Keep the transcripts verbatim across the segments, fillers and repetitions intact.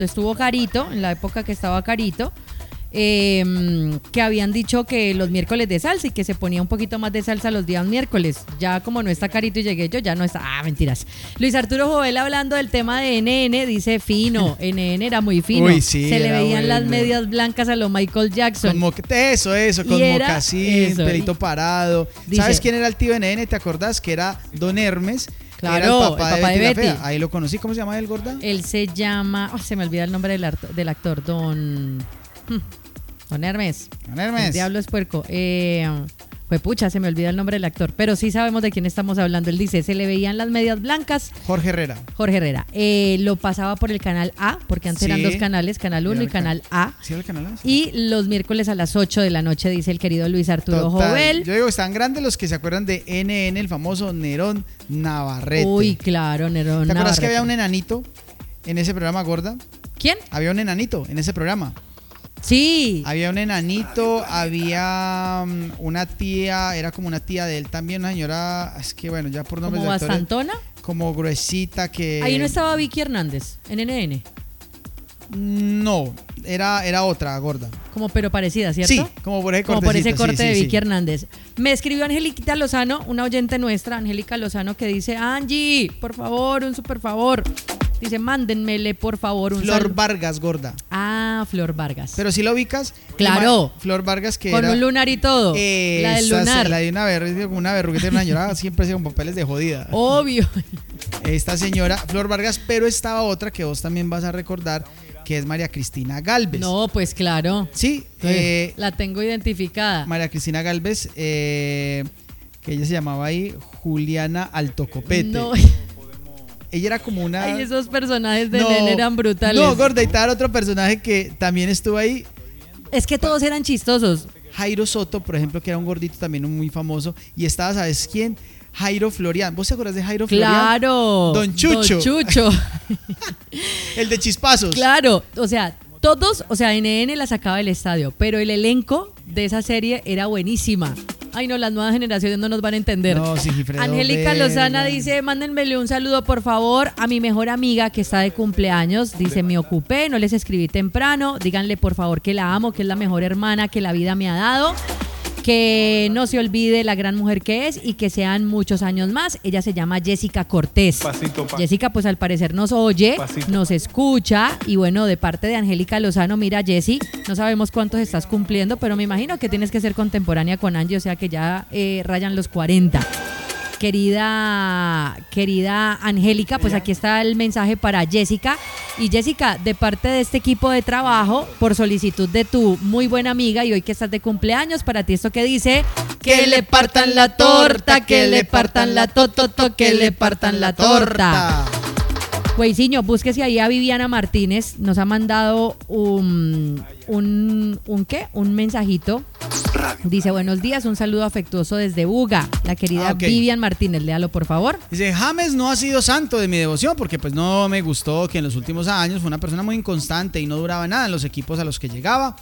estuvo Carito, en la época que estaba Carito, eh, que habían dicho que los miércoles de salsa y que se ponía un poquito más de salsa los días miércoles. Ya como no está Carito y llegué yo, ya no está. Ah, mentiras. Luis Arturo Jovel, hablando del tema de N N, dice fino. N N era muy fino. Uy, sí, se le veían bueno. las medias blancas a lo Michael Jackson. Con mo- eso, eso, con mocasín, pelito parado. Dice, ¿sabes quién era el tío de N N? ¿Te acordás? Que era Don Hermes. Claro, era el papá, el papá de, de Betty Betty. la Fea. Ahí lo conocí. ¿Cómo se llama el gorda? Él se llama, oh, se me olvida el nombre del, art- del actor, Don Don Hermes. Don Hermes. El diablo es puerco. Eh, pues pucha, se me olvida el nombre del actor, pero sí sabemos de quién estamos hablando. Él dice, se le veían las medias blancas. Jorge Herrera. Jorge Herrera. Eh, lo pasaba por el canal A, porque antes Sí. eran dos canales, canal uno y canal A. ¿Sí era el canal A? Sí. Y los miércoles a las ocho de la noche, dice el querido Luis Arturo Total. Jovel. Yo digo, están grandes los que se acuerdan de N N, el famoso Nerón Navarrete. Uy, claro, Nerón ¿Te acuerdas Navarrete. que había un enanito en ese programa, gorda? ¿Quién? Había un enanito en ese programa. Sí. Había un enanito, había um, una tía, era como una tía de él también, una señora, es que bueno, ya por nombres ¿Como de actores, bastantona? como gruesita que... Ahí no estaba Vicky Hernández, en N N. No, era, era otra gorda. Como pero parecida, ¿cierto? Sí, como por ese Como por ese cortecito, corte sí, de sí, Vicky sí. Hernández. Me escribió Angeliquita Lozano, una oyente nuestra, Angélica Lozano, que dice, Angie, por favor, un super favor. Dice, mándenmele, por favor, un Flor sal- Vargas, gorda. Ah, Flor Vargas. Pero si lo ubicas. Claro. Flor Vargas que Con era... un lunar y todo. Eh, la del esa, lunar. La de una verruga, como una verruguita de una señora, siempre hacía con papeles de jodida. Obvio. Esta señora, Flor Vargas, pero estaba otra que vos también vas a recordar, que es María Cristina Gálvez. No, pues claro. Sí, eh, la tengo identificada. María Cristina Gálvez, eh, que ella se llamaba ahí Juliana Altocopete. No. Ella era como una... Ay, esos personajes de No, Nene eran brutales. No, gorda, y tal otro personaje que también estuvo ahí. Es que todos eran chistosos. Jairo Soto, por ejemplo, que era un gordito también muy famoso. Y estaba, ¿sabes quién? Jairo Florian. ¿Vos te acuerdas de Jairo Florian? Claro. Don Chucho. Don Chucho. El de Chispazos. Claro, o sea, todos, o sea, N N la sacaba del estadio, pero el elenco de esa serie era buenísima. Ay, no, las nuevas generaciones no nos van a entender. No, Sigifredo Angélica Vega. Lozana dice, mándenmele un saludo, por favor, a mi mejor amiga que está de cumpleaños. Dice, me ocupé, no les escribí temprano. Díganle, por favor, que la amo, que es la mejor hermana que la vida me ha dado. Que no se olvide la gran mujer que es y que sean muchos años más. Ella se llama Jessica Cortés. Pasito, pa. Jessica, pues al parecer nos oye, Pasito. nos escucha. Y bueno, de parte de Angélica Lozano, mira, Jessy, no sabemos cuántos estás cumpliendo, pero me imagino que tienes que ser contemporánea con Angie, o sea que ya eh, rayan los cuarenta. Querida, querida Angélica, pues aquí está el mensaje para Jessica. Y Jessica, de parte de este equipo de trabajo, por solicitud de tu muy buena amiga y hoy que estás de cumpleaños, para ti esto que dice, que le partan la torta, que le partan la tototo, que le partan la torta. Güeyciño, búsquese ahí a Viviana Martínez, nos ha mandado un, un, un ¿qué? Un mensajito. Dice, buenos días, un saludo afectuoso desde Buga, la querida Ah, ok. Vivian Martínez, léalo por favor. Dice, James no ha sido santo de mi devoción porque pues no me gustó que en los últimos años fue una persona muy inconstante y no duraba nada en los equipos a los que llegaba.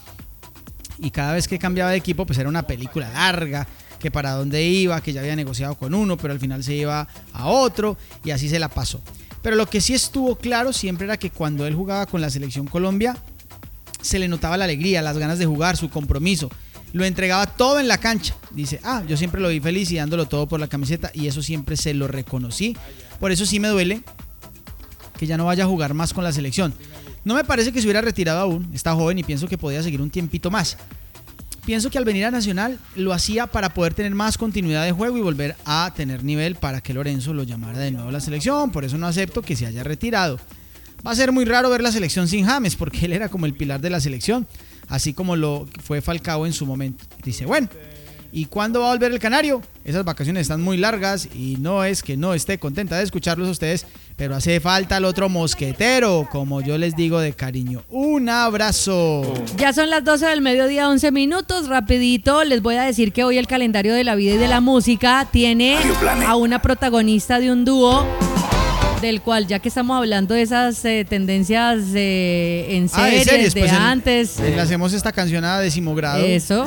Y cada vez que cambiaba de equipo pues era una película larga, que para dónde iba, que ya había negociado con uno, pero al final se iba a otro y así se la pasó. Pero lo que sí estuvo claro siempre era que cuando él jugaba con la selección Colombia, se le notaba la alegría, las ganas de jugar, su compromiso. Lo entregaba todo en la cancha. Dice, ah, yo siempre lo vi feliz y dándolo todo por la camiseta y eso siempre se lo reconocí. Por eso sí me duele que ya no vaya a jugar más con la selección. No me parece que se hubiera retirado aún, está joven y pienso que podía seguir un tiempito más. Pienso que al venir a Nacional lo hacía para poder tener más continuidad de juego y volver a tener nivel para que Lorenzo lo llamara de nuevo a la selección. Por eso no acepto que se haya retirado. Va a ser muy raro ver la selección sin James porque él era como el pilar de la selección, así como lo fue Falcao en su momento. Dice, bueno, ¿y cuándo va a volver el Canario? Esas vacaciones están muy largas y no es que no esté contenta de escucharlos a ustedes, pero hace falta el otro mosquetero, como yo les digo de cariño. Un abrazo. Ya son las doce del mediodía, once minutos, rapidito les voy a decir que hoy el calendario de la vida y de la música tiene a una protagonista de un dúo, del cual ya que estamos hablando de esas eh, tendencias eh, en Ah, series, de series, de pues, en- antes. Le hacemos esta canción a décimo grado. Eso.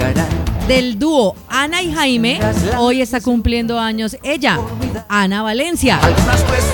Del dúo Ana y Jaime, hoy está cumpliendo años ella, Ana Valencia.